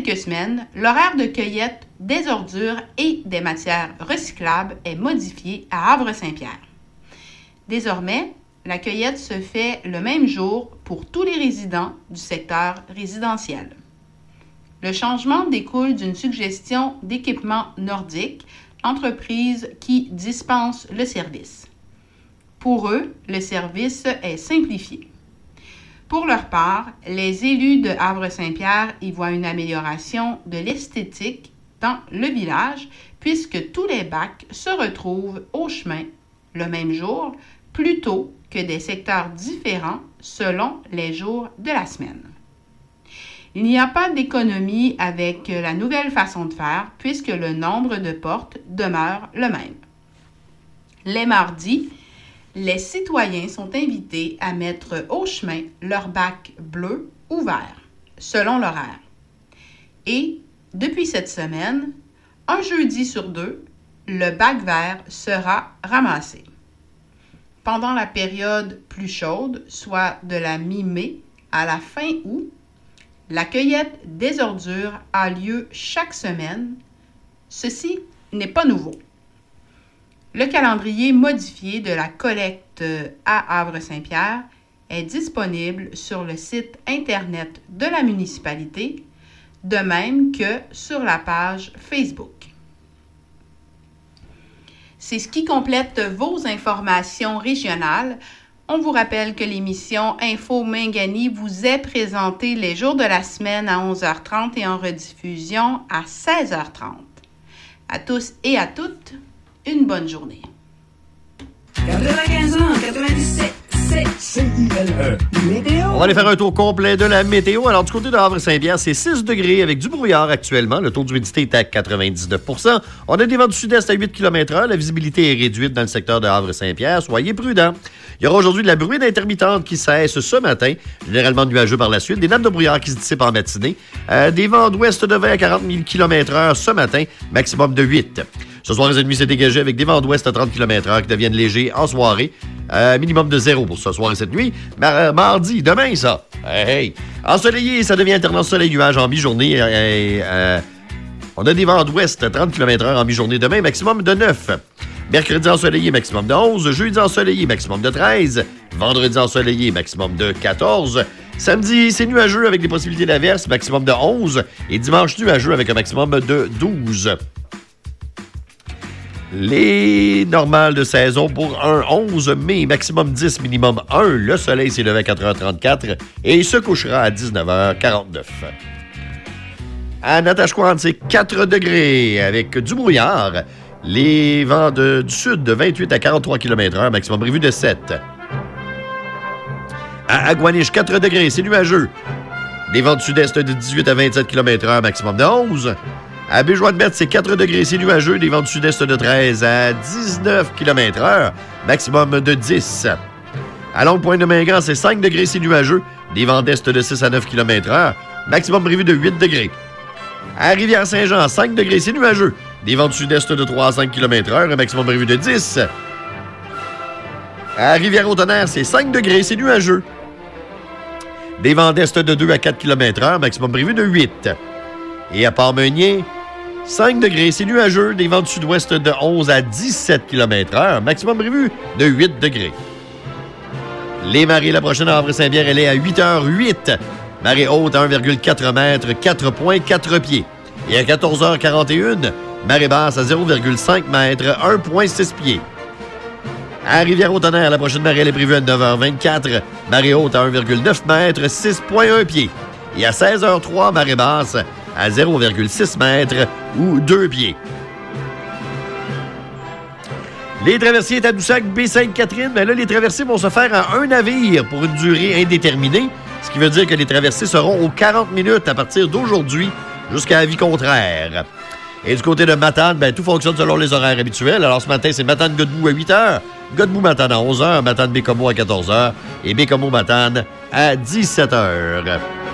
quelques semaines, l'horaire de cueillette des ordures et des matières recyclables est modifié à Havre-Saint-Pierre. Désormais, la cueillette se fait le même jour pour tous les résidents du secteur résidentiel. Le changement découle d'une suggestion d'Équipement Nordique, entreprise qui dispense le service. Pour eux, le service est simplifié. Pour leur part, les élus de Havre-Saint-Pierre y voient une amélioration de l'esthétique dans le village, puisque tous les bacs se retrouvent au chemin le même jour, plutôt que des secteurs différents selon les jours de la semaine. Il n'y a pas d'économie avec la nouvelle façon de faire, puisque le nombre de portes demeure le même. Les mardis, les citoyens sont invités à mettre au chemin leur bac bleu ou vert, selon l'horaire. Et, depuis cette semaine, un jeudi sur 2, le bac vert sera ramassé. Pendant la période plus chaude, soit de la mi-mai à la fin août, la cueillette des ordures a lieu chaque semaine. Ceci n'est pas nouveau. Le calendrier modifié de la collecte à Havre-Saint-Pierre est disponible sur le site Internet de la municipalité, de même que sur la page Facebook. C'est ce qui complète vos informations régionales. On vous rappelle que l'émission Info Mingani vous est présentée les jours de la semaine à 11h30 et en rediffusion à 16h30. À tous et à toutes, une bonne journée. 95 ans, 97, c'est CILE. Météo. On va aller faire un tour complet de la météo. Alors, du côté de Havre-Saint-Pierre, c'est 6 degrés avec du brouillard actuellement. Le taux d'humidité est à 99 %. On a des vents du sud-est à 8 km/h. La visibilité est réduite dans le secteur de Havre-Saint-Pierre. Soyez prudents. Il y aura aujourd'hui de la bruine intermittente qui cesse ce matin, généralement nuageux par la suite. Des nappes de brouillard qui se dissipent en matinée. Des vents d'ouest de 20 à 40 000 km/h ce matin, maximum de 8. Ce soir, les ennemis s'est dégagé avec des vents d'ouest à 30 km/h qui deviennent légers en soirée. Minimum de 0 pour ce soir et cette nuit. Mardi, demain, ça. Hey. Ensoleillé, ça devient alternance soleil-nuage en mi-journée. On a des vents d'ouest à 30 km/h en mi-journée demain, maximum de 9. Mercredi ensoleillé, maximum de 11. Jeudi ensoleillé, maximum de 13. Vendredi ensoleillé, maximum de 14. Samedi, c'est nuageux avec des possibilités d'averse, maximum de 11. Et dimanche, nuageux avec un maximum de 12. Les normales de saison pour un 11 mai, maximum 10, minimum 1. Le soleil s'est levé à 4h34 et il se couchera à 19h49. À Natashquan, c'est 4 degrés avec du brouillard. Les vents du sud de 28 à 43 km/h, maximum prévu de 7. À Agouaniche, 4 degrés, c'est nuageux. Les vents du sud-est de 18 à 27 km/h, maximum de 11. À Béjois-de-Metz, c'est 4 degrés, c'est nuageux. Des vents du sud-est de 13 à 19 km/h, maximum de 10. À Longue-Pointe-de-Mingan, c'est 5 degrés, c'est nuageux. Des vents d'est de 6 à 9 km/h, maximum prévu de 8 degrés. À Rivière-Saint-Jean, 5 degrés, c'est nuageux. Des vents du sud-est de 3 à 5 km/h, un maximum prévu de 10. À Rivière-au-Tonnerre, c'est 5 degrés, c'est nuageux. Des vents d'est de 2 à 4 km/h, maximum prévu de 8. Et à Port-Meunier, 5 degrés, c'est nuageux. Des vents du sud-ouest de 11 à 17 km/h, maximum prévu de 8 degrés. Les marées, la prochaine à Havre-Saint-Pierre, elle est à 8h08. Marée haute à 1,4 m, 4,4 pieds. Et à 14h41, marée basse à 0,5 m, 1,6 pieds. À Rivière-au-Tonnerre, la prochaine marée elle est prévue à 9h24. Marée haute à 1,9 m, 6,1 pieds. Et à 16h03, marée basse à 0,6 m ou 2 pieds. Les traversiers à Tadoussac, Baie-Sainte-Catherine, mais là, les traversées vont se faire à un navire pour une durée indéterminée, ce qui veut dire que les traversées seront aux 40 minutes à partir d'aujourd'hui jusqu'à avis contraire. Et du côté de Matane, tout fonctionne selon les horaires habituels. Alors ce matin, c'est Matane-Godbout à 8h, Godbout-Matane à 11h, Matane-Bécomo à 14h et Bécomo-Matane à 17h.